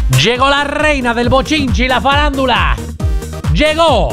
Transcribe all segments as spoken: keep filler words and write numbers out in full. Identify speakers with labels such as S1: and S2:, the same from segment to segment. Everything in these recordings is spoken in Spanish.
S1: Llegó la reina del bochinche y la farándula. Llegó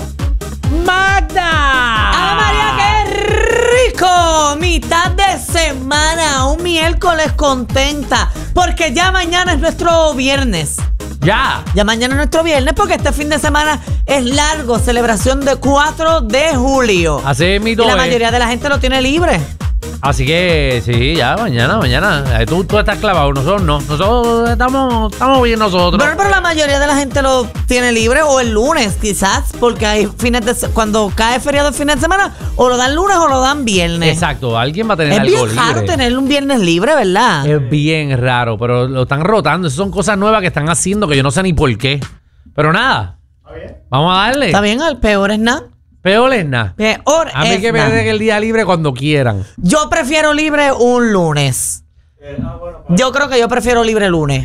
S1: Magda.
S2: ¡Ave María, qué rico! Mitad de semana, un miércoles contenta, porque ya mañana es nuestro viernes.
S1: Ya.
S2: Ya mañana es nuestro viernes, porque este fin de semana es largo, celebración de cuatro de julio.
S1: Así es mi
S2: Y la mayoría de la gente lo tiene libre.
S1: Así que sí, ya, mañana, mañana. Eh, Tú, tú estás clavado, nosotros no. Nosotros estamos, estamos bien nosotros.
S2: Bueno, pero la mayoría de la gente lo tiene libre, o el lunes quizás, porque hay fines de se- cuando cae feriado el fin de semana, o lo dan lunes o lo dan viernes.
S1: Exacto, alguien va a tener
S2: Es
S1: algo
S2: bien raro
S1: libre.
S2: tener un viernes libre, ¿verdad?
S1: Es bien raro, pero lo están rotando. Esas son cosas nuevas que están haciendo que yo no sé ni por qué. Pero nada, vamos a darle.
S2: Está bien, el peor es nada.
S1: Peor es nada.
S2: Peor
S1: A mí
S2: es
S1: que me
S2: nada.
S1: den el día libre cuando quieran.
S2: Yo prefiero libre un lunes. Yo creo que yo prefiero libre lunes.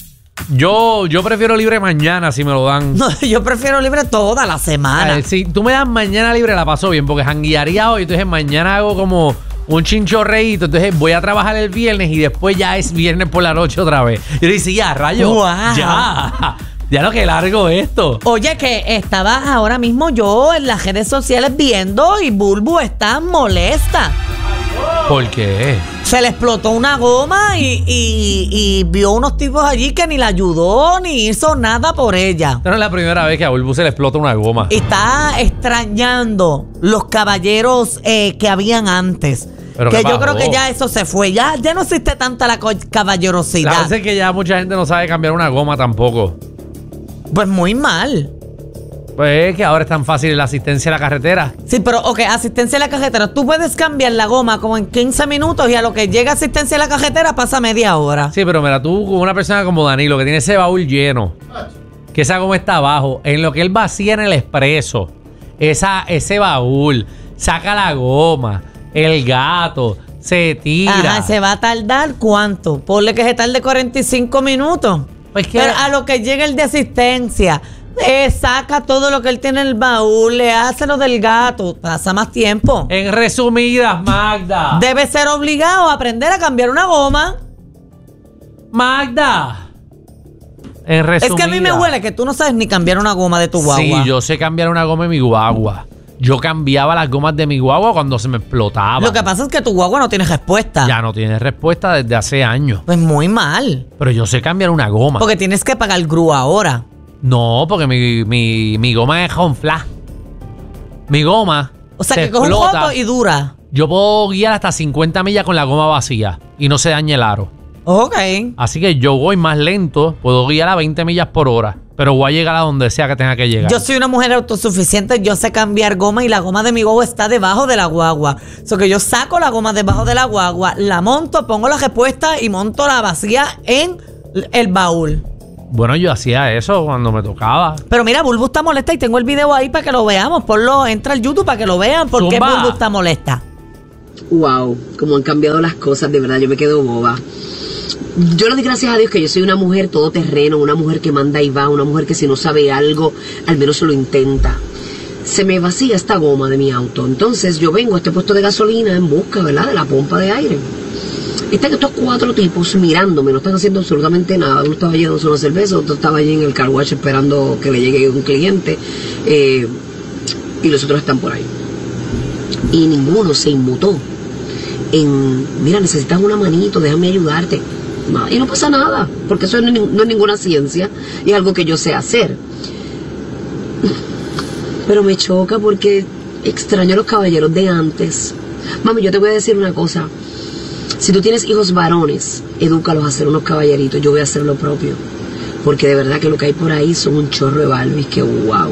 S1: Yo, yo prefiero libre mañana si me lo dan.
S2: No, yo prefiero libre toda la semana.
S1: Eh, si tú me das mañana libre, la paso bien, porque janguearía hoy, entonces mañana hago como un chinchorreíto, entonces voy a trabajar el viernes y después ya es viernes por la noche otra vez. Y yo dice, ya, rayo,
S2: Wow.
S1: ya, ya lo que largo esto.
S2: Oye, que estaba ahora mismo yo en las redes sociales viendo y Bulbu está molesta.
S1: ¿Por qué?
S2: Se le explotó una goma y, y, y vio unos tipos allí que ni la ayudó ni hizo nada por ella.
S1: Esta no es la primera vez que a Bulbu se le explota una goma.
S2: Está extrañando los caballeros eh, que habían antes.
S1: Pero
S2: que
S1: ¿qué
S2: yo
S1: pasó?
S2: creo que ya eso se fue. Ya, ya no existe tanta la co-
S1: La
S2: caballerosidad.
S1: verdad es que ya mucha gente no sabe cambiar una goma tampoco.
S2: Pues muy mal.
S1: Pues es que ahora es tan fácil la asistencia a la carretera.
S2: Sí, pero, ok, asistencia a la carretera. Tú puedes cambiar la goma como en quince minutos y a lo que llega asistencia a la carretera pasa media hora.
S1: Sí, pero mira, tú con una persona como Danilo que tiene ese baúl lleno, que esa goma está abajo, en lo que él vacía en el expreso, esa, ese baúl, saca la goma, el gato, se tira.
S2: Ajá, ¿se va a tardar cuánto? Ponle que se tarde cuarenta y cinco minutos.
S1: Pues que-
S2: Pero a lo que llega el de asistencia, eh, saca todo lo que él tiene en el baúl, le hace lo del gato, pasa más tiempo.
S1: En resumidas, Magda.
S2: Debe ser obligado a aprender a cambiar una goma.
S1: Magda. En resumidas.
S2: Es que a mí me huele que tú no sabes ni cambiar una goma de tu guagua.
S1: Sí, yo sé cambiar una goma en mi guagua. Yo cambiaba las gomas de mi guagua cuando se me explotaba.
S2: Lo que pasa es que tu guagua no tiene respuesta.
S1: Ya no tiene respuesta desde hace años.
S2: Pues muy mal.
S1: Pero yo sé cambiar una goma.
S2: Porque tienes que pagar grúa ahora.
S1: No, porque mi, mi, mi goma es ronfla. Mi goma.
S2: O sea
S1: se
S2: que coge un
S1: explota.
S2: joto y dura.
S1: Yo puedo guiar hasta cincuenta millas con la goma vacía y no se dañe el aro.
S2: Ok.
S1: Así que yo voy más lento, puedo guiar a veinte millas por hora, pero voy a llegar a donde sea que tenga que llegar.
S2: Yo soy una mujer autosuficiente, yo sé cambiar goma y la goma de mi guagua está debajo de la guagua. O sea que yo saco la goma debajo de la guagua, la monto, pongo la respuesta y monto la vacía en el baúl.
S1: Bueno, yo hacía eso cuando me tocaba.
S2: Pero mira, Bulbu está molesta y tengo el video ahí para que lo veamos. Ponlo, entra al YouTube para que lo vean por qué
S1: Zumba.
S2: Bulbu está molesta.
S3: Wow, cómo han cambiado las cosas, de verdad, yo me quedo boba. Yo le doy gracias a Dios que yo soy una mujer todoterreno, una mujer que manda y va, una mujer que si no sabe algo, al menos se lo intenta. Se me vacía esta goma de mi auto, entonces yo vengo a este puesto de gasolina en busca, ¿verdad?, de la pompa de aire. Están estos cuatro tipos mirándome, no están haciendo absolutamente nada. Uno estaba llevándose una cerveza, otro estaba allí en el car wash esperando que le llegue un cliente, eh, y los otros están por ahí. Y ninguno se inmutó en, mira, necesitas una manito, déjame ayudarte. No, y no pasa nada, porque eso no es, no es ninguna ciencia, y es algo que yo sé hacer. Pero me choca porque extraño a los caballeros de antes. Mami, yo te voy a decir una cosa. Si tú tienes hijos varones, edúcalos a ser unos caballeritos. Yo voy a hacer lo propio. Porque de verdad que lo que hay por ahí son un chorro de Barbies que wow.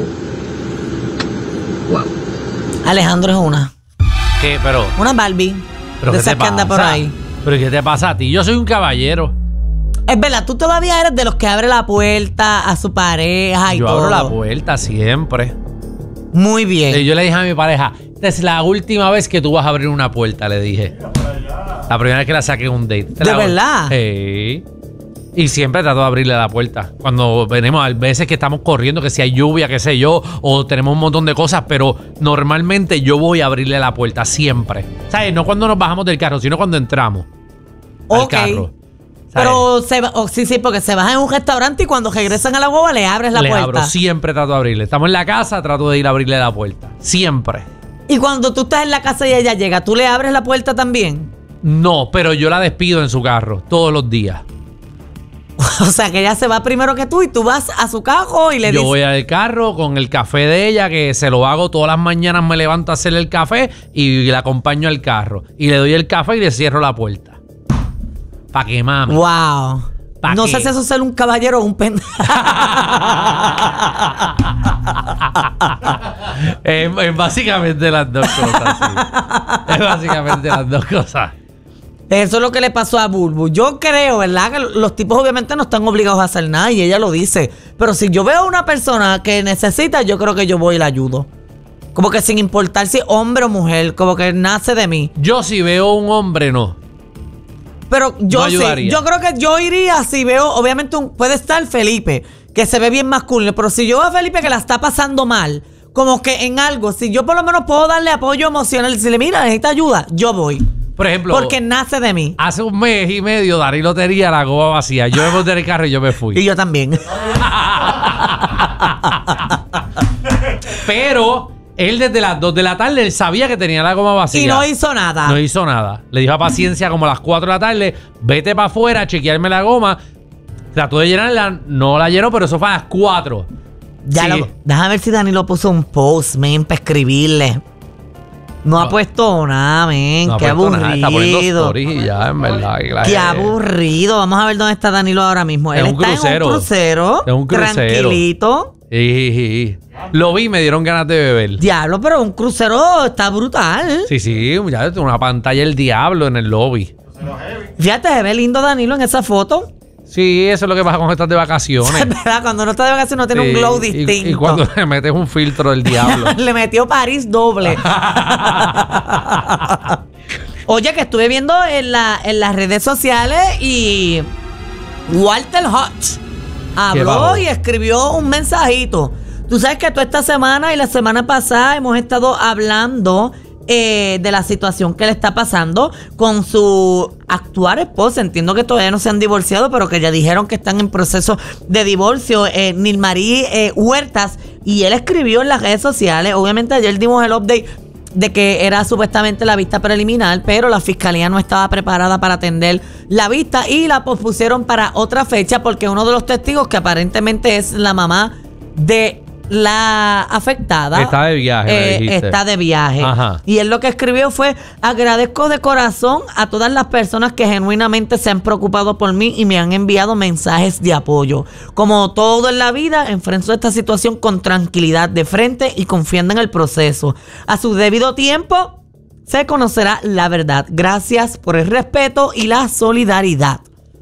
S3: Wow.
S2: Alejandro es una.
S1: ¿Qué? Pero,
S2: Una Barbie.
S1: pero
S2: de
S1: ¿qué
S2: esas
S1: te
S2: que anda por
S1: pasa?
S2: ahí.
S1: ¿Pero qué te pasa a ti? Yo soy un caballero.
S2: Es verdad, tú todavía eres de los que abre la puerta a su pareja y
S1: Yo
S2: todo.
S1: abro la puerta siempre.
S2: Muy bien.
S1: Y yo le dije a mi pareja, esta es la última vez que tú vas a abrir una puerta, le dije. La primera vez que la saqué en un date.
S2: ¿De verdad?
S1: Sí. Y siempre trato de abrirle la puerta. Cuando venimos, a veces que estamos corriendo, que si hay lluvia, qué sé yo, o tenemos un montón de cosas, pero normalmente yo voy a abrirle la puerta siempre. ¿Sabes? No cuando nos bajamos del carro, sino cuando entramos al
S2: Ok.
S1: carro.
S2: Pero se va, oh, sí, sí, porque se bajan en un restaurante y cuando regresan a la guagua le abres la
S1: le
S2: puerta.
S1: abro, siempre trato de abrirle. Estamos en la casa, trato de ir a abrirle la puerta. Siempre.
S2: Y cuando tú estás en la casa y ella llega, ¿tú le abres la puerta también?
S1: No, pero yo la despido en su carro todos los días.
S2: O sea, que ella se va primero que tú y tú vas a su carro y le
S1: Yo
S2: dices...
S1: voy al carro con el café de ella, que se lo hago todas las mañanas, me levanto a hacerle el café y la acompaño al carro. Y le doy el café y le cierro la puerta. Pa' que mami.
S2: Wow.
S1: ¿Pa
S2: No
S1: qué?
S2: sé si eso es ser un caballero o un pendejo.
S1: es, es básicamente las dos cosas, sí. Es básicamente las dos cosas.
S2: Eso es lo que le pasó a Bulbu. Yo creo, ¿verdad? Que los tipos obviamente no están obligados a hacer nada y ella lo dice. Pero si yo veo a una persona que necesita, yo creo que yo voy y la ayudo. Como que sin importar si hombre o mujer, como que nace de mí.
S1: Yo si veo un hombre, no.
S2: Pero yo
S1: No
S2: sí,
S1: ayudaría.
S2: yo creo que yo iría si veo, obviamente un- puede estar Felipe, que se ve bien masculino, pero si yo veo a Felipe que la está pasando mal, como que en algo, si yo por lo menos puedo darle apoyo emocional, decirle, mira, necesita ayuda, yo voy.
S1: Por ejemplo,
S2: Porque nace de mí.
S1: hace un mes y medio Danilo tenía la goma vacía. Yo me monté en el carro y yo me fui.
S2: Y yo también.
S1: Pero él desde las dos de la tarde él sabía que tenía la goma vacía.
S2: Y no hizo nada.
S1: No hizo nada. Le dijo a paciencia como a las cuatro de la tarde, vete para afuera, chequearme la goma. Trató de llenarla, no la llenó, pero eso fue a las cuatro.
S2: Ya
S1: Sí.
S2: lo, déjame ver si Danilo puso un post, men, para escribirle. No, ha
S1: No.
S2: puesto nada, men.
S1: No ha
S2: Qué
S1: puesto nada,
S2: aburrido.
S1: está poniendo stories y ya, en verdad. que la
S2: Qué
S1: gente-
S2: aburrido. Vamos a ver dónde está Danilo ahora mismo.
S1: Es
S2: Él
S1: un
S2: está
S1: crucero.
S2: en un crucero.
S1: Es un crucero.
S2: Tranquilito.
S1: Sí, sí, sí. Lo vi y me dieron ganas de beber.
S2: Diablo, pero un crucero está brutal.
S1: Sí, sí, ya una pantalla del diablo en el lobby.
S2: Fíjate, se ve lindo Danilo en esa foto.
S1: Sí, eso es lo que pasa cuando estás de vacaciones.
S2: ¿Verdad? Cuando no está de vacaciones no tiene
S1: Sí,
S2: un glow
S1: y-
S2: distinto.
S1: Y, cuando le metes un filtro del diablo.
S2: Le metió París doble. Oye, que estuve viendo en, la, en las redes sociales y Walter Hodge habló
S1: bajó?
S2: y escribió un mensajito. Tú sabes que toda esta semana y la semana pasada hemos estado hablando eh, de la situación que le está pasando con su actual esposa. Entiendo que todavía no se han divorciado, pero que ya dijeron que están en proceso de divorcio. Eh, Nilmarí eh, Huertas. Y él escribió en las redes sociales. Obviamente ayer dimos el update de que era supuestamente la vista preliminar, pero la fiscalía no estaba preparada para atender la vista y la pospusieron para otra fecha porque uno de los testigos, que aparentemente es la mamá de la afectada,
S1: Está de viaje, me
S2: eh,
S1: dijiste.
S2: está de viaje.
S1: Ajá.
S2: Y él lo que escribió fue: agradezco de corazón a todas las personas que genuinamente se han preocupado por mí y me han enviado mensajes de apoyo. Como todo en la vida, enfrento esta situación con tranquilidad de frente y confiando en el proceso. A su debido tiempo se conocerá la verdad. Gracias por el respeto y la solidaridad.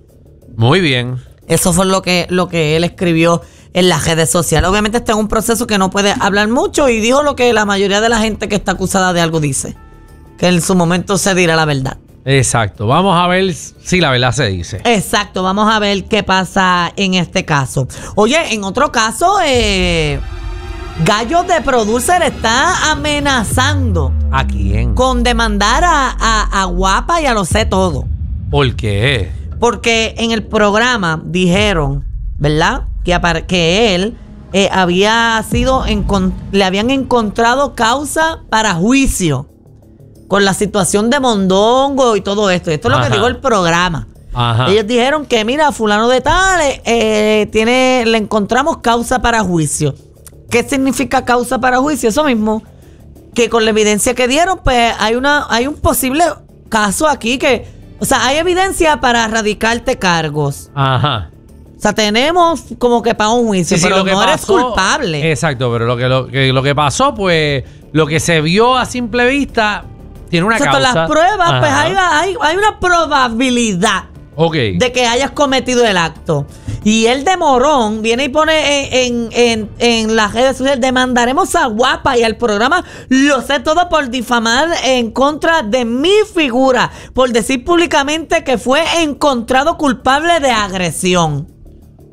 S1: Muy bien.
S2: Eso fue lo que, lo que él escribió en las redes sociales. Obviamente está en un proceso que no puede hablar mucho y dijo lo que la mayoría de la gente que está acusada de algo dice. Que en su momento se dirá la verdad.
S1: Exacto. Vamos a ver si la verdad se dice.
S2: Exacto, vamos a ver qué pasa en este caso. Oye, en otro caso, eh, Gallo de Producer está amenazando
S1: ¿A quién?
S2: con demandar a, a, a Guapa y a Lo Sé Todo.
S1: ¿Por qué?
S2: Porque en el programa dijeron, ¿verdad? Que, apar- que él eh, había sido, encon- le habían encontrado causa para juicio con la situación de Mondongo y todo esto. Esto es lo
S1: Ajá.
S2: que dijo el programa.
S1: Ajá.
S2: Ellos dijeron que, mira, fulano de tal, eh, eh, tiene, le encontramos causa para juicio. ¿Qué significa causa para juicio? Eso mismo, que con la evidencia que dieron, pues hay una, hay un posible caso aquí que, o sea, hay evidencia para radicarte cargos.
S1: Ajá.
S2: O sea, tenemos como que para un juicio,
S1: Sí, sí,
S2: pero
S1: lo que
S2: no eres
S1: pasó-
S2: culpable.
S1: Exacto, pero lo que, lo, que, lo que pasó, pues, lo que se vio a simple vista, tiene una
S2: Exacto,
S1: causa.
S2: las pruebas, pues
S1: Ajá.
S2: hay, hay, hay una probabilidad
S1: Ok.
S2: de que hayas cometido el acto. Y él de morón viene y pone en, en, en, en las redes sociales: demandaremos a Guapa y al programa Lo Sé Todo por difamar en contra de mi figura, por decir públicamente que fue encontrado culpable de agresión.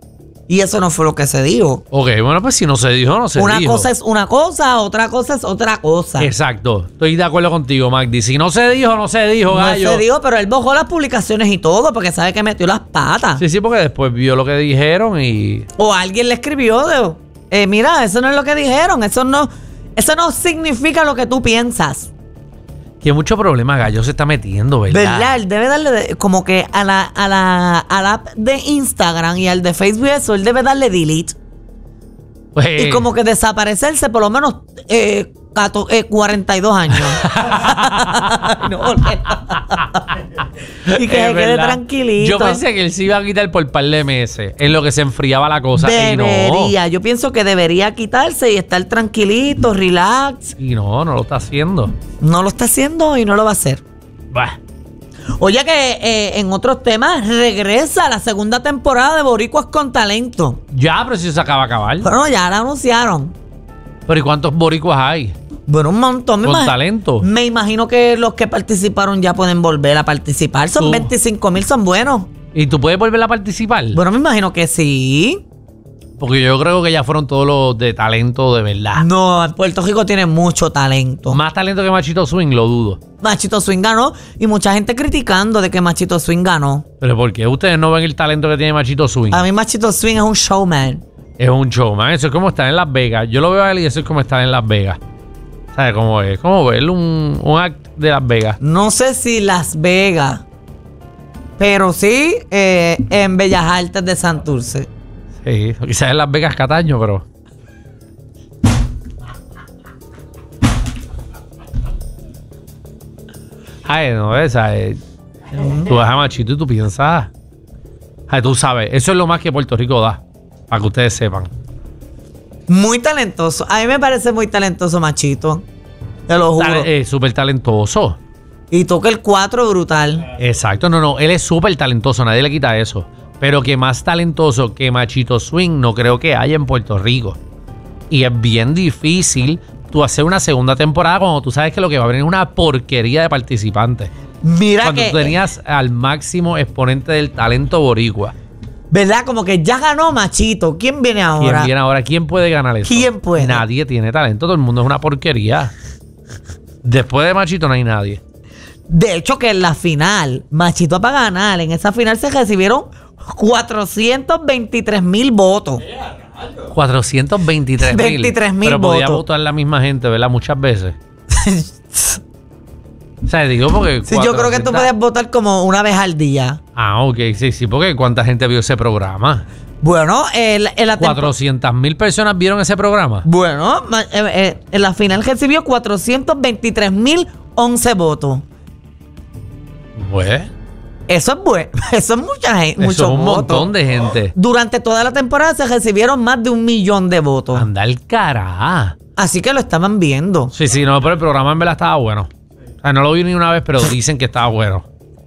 S2: Y eso no fue lo que se dijo.
S1: Ok, bueno, pues si no se dijo, no se
S2: Una
S1: dijo.
S2: cosa es una cosa, otra cosa es otra cosa.
S1: Exacto. Estoy de acuerdo contigo, Magdi. Si no se dijo, no se dijo,
S2: No
S1: gallo.
S2: se dijo, pero él bajó las publicaciones y todo porque sabe que metió las patas.
S1: Sí, sí, porque después vio lo que dijeron y...
S2: O alguien le escribió de, eh, mira, eso no es lo que dijeron, eso no, eso no significa lo que tú piensas.
S1: Que mucho problema Gallo se está metiendo, ¿verdad?
S2: ¿Verdad? Él debe darle de- como que a la, a la, a la app de Instagram y al de Facebook eso, él debe darle delete.
S1: Pues,
S2: Y como que desaparecerse por lo menos eh, cato- eh, cuarenta y dos años. No, y que
S1: es
S2: se quede
S1: verdad.
S2: tranquilito.
S1: Yo pensé que él se iba a quitar por par de meses, en lo que se enfriaba la cosa.
S2: Debería, yo pienso que debería quitarse y estar tranquilito, relax.
S1: Y no, y no, no lo está haciendo.
S2: No lo está haciendo y no lo va a hacer.
S1: Bah.
S2: Oye, que eh, en otros temas regresa la segunda temporada de Boricuas con Talento.
S1: Ya, pero si se acaba de acabar.
S2: Bueno, ya la anunciaron.
S1: Pero ¿y cuántos boricuas hay?
S2: Bueno, un montón. Me
S1: Con
S2: imag-
S1: talento.
S2: Me imagino que los que participaron ya pueden volver a participar. Son
S1: Tú.
S2: veinticinco mil, son buenos.
S1: ¿Y tú puedes volver a participar?
S2: Bueno, me imagino que sí.
S1: Porque yo creo que ya fueron todos los de talento de verdad.
S2: No, Puerto Rico tiene mucho talento.
S1: Más talento que Machito Swing, lo dudo.
S2: Machito Swing ganó y mucha gente criticando de que Machito Swing ganó.
S1: Pero ¿por qué ustedes no ven el talento que tiene Machito Swing?
S2: A mí Machito Swing es un showman.
S1: Es un show, man. Eso es como estar en Las Vegas. Yo lo veo a él y eso es como estar en Las Vegas. ¿Sabes cómo es? Como ver un, un act de Las Vegas.
S2: No sé si Las Vegas, pero sí eh, en Bellas Artes de Santurce.
S1: Sí, quizás en Las Vegas Cataño, pero... Ay, no, esa es... Tú vas a Machito y tú piensas... Ay, tú sabes, eso es lo más que Puerto Rico da. Para que ustedes sepan.
S2: Muy talentoso. A mí me parece muy talentoso Machito. Te lo juro.
S1: Tal- eh, súper talentoso.
S2: Y toca el cuatro brutal.
S1: Exacto, no, no, él es súper talentoso, nadie le quita eso. Pero que más talentoso que Machito Swing no creo que haya en Puerto Rico. Y es bien difícil tú hacer una segunda temporada cuando tú sabes que lo que va a venir es una porquería de participantes.
S2: Mira
S1: Cuando
S2: que,
S1: tú tenías al máximo exponente del talento boricua.
S2: ¿verdad? Como que ya ganó Machito. ¿Quién viene
S1: ¿Quién
S2: ahora?
S1: viene ahora? ¿Quién puede ganar eso?
S2: ¿Quién puede?
S1: Nadie tiene talento, todo el mundo es una porquería. Después de Machito no hay nadie.
S2: De hecho, que en la final, Machito para ganar, en esa final se recibieron cuatrocientos veintitrés mil votos.
S1: cuatrocientos veintitrés mil.
S2: veintitrés mil
S1: Pero podía
S2: votos.
S1: votar la misma gente, ¿verdad? Muchas veces. O sea, digo porque...
S2: Sí, yo creo que tú
S1: cuatrocientos
S2: puedes votar como una vez al día.
S1: Ah, ok, sí, sí, porque ¿cuánta gente vio ese programa?
S2: Bueno, el, en la tempo-
S1: cuatrocientas mil personas vieron ese programa.
S2: Bueno, ma- eh, eh, en la final recibió cuatrocientos veintitrés mil once votos.
S1: Pues,
S2: Eso es bueno. Eso es mucha gente.
S1: eso
S2: Muchos
S1: es un
S2: votos.
S1: montón de gente.
S2: Durante toda la temporada se recibieron más de un millón de votos.
S1: Anda el cara.
S2: Así que lo estaban viendo.
S1: Sí, sí, no, pero el programa en verdad estaba bueno. O sea, no lo vi ni una vez, pero dicen que estaba bueno.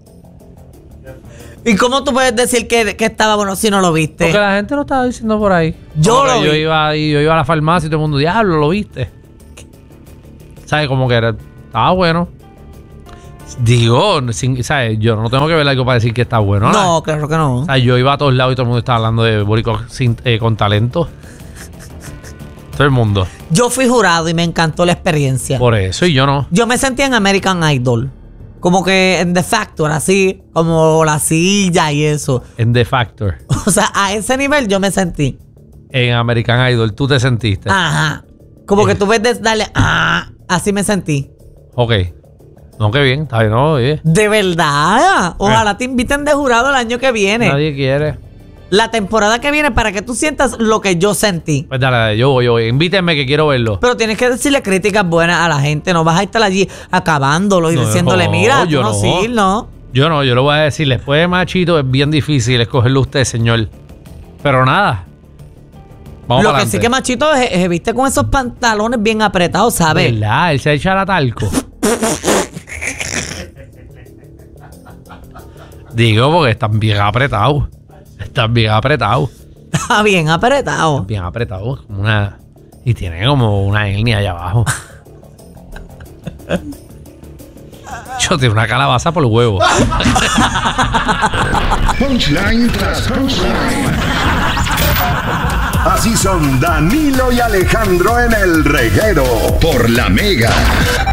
S2: ¿Y cómo tú puedes decir que, que estaba bueno si no lo viste?
S1: Porque la gente lo estaba diciendo por ahí.
S2: Yo
S1: Como
S2: lo
S1: que yo
S2: vi.
S1: iba ahí, yo iba a la farmacia y todo el mundo, diablo, lo viste. ¿Sabes? Como que era, estaba bueno. Digo, sin- ¿sabes? Yo no tengo que ver algo para decir que está bueno.
S2: No, claro que no.
S1: O sea, yo iba a todos lados y todo el mundo estaba hablando de boricua sin- eh, con talento. Todo el mundo.
S2: Yo fui jurado y me encantó la experiencia.
S1: Por eso, y yo no.
S2: Yo me sentía en American Idol. Como que en The Factor, así, como la silla y eso.
S1: En The Factor.
S2: O sea, a ese nivel yo me sentí.
S1: En American Idol, tú te sentiste.
S2: Ajá. Como que
S1: Eh.
S2: tú ves de darle, ah, así me sentí.
S1: Ok. No, qué bien. Está bien, no, oye.
S2: De verdad. Ojalá te inviten de jurado el año que viene.
S1: Nadie quiere.
S2: La temporada que viene para que tú sientas lo que yo sentí.
S1: Pues dale, dale, yo voy, yo voy. Invítenme que quiero verlo.
S2: Pero tienes que decirle críticas buenas a la gente. No vas a estar allí acabándolo y
S1: No,
S2: diciéndole,
S1: no,
S2: mira, tú
S1: yo
S2: no,
S1: no.
S2: sí, no.
S1: Yo no, yo lo voy a decir. Después de Machito es bien difícil escogerlo usted, señor. Pero nada. Vamos
S2: Lo
S1: para
S2: que sí
S1: adelante.
S2: que Machito es, es- viste con esos pantalones bien apretados, ¿sabes?
S1: ¿Verdad? Él se echa la talco. Digo, porque están bien apretados. Están bien apretados.
S2: Está bien apretado.
S1: Bien apretados. Como una... Y tiene como una hernia allá abajo. Yo tengo una calabaza por el huevo.
S4: Punchline tras punchline. Así son Danilo y Alejandro en El Reguero por La Mega.